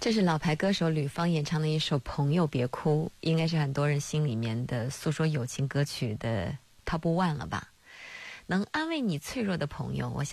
这是老牌歌手吕方演唱的一首《朋友别哭》，应该是很多人心里面的诉说友情歌曲的 Top 1了吧。能安慰你脆弱的朋友，我想